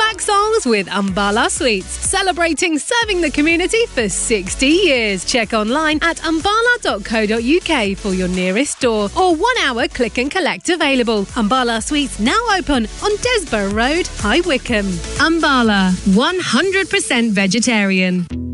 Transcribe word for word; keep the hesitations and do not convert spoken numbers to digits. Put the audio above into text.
Throwback songs with Umbala Sweets, celebrating serving the community for sixty years. Check online at umbala dot co dot uk for your nearest store or one hour click and collect available. Umbala Sweets now open on Desborough Road, High Wycombe. Umbala, one hundred percent vegetarian.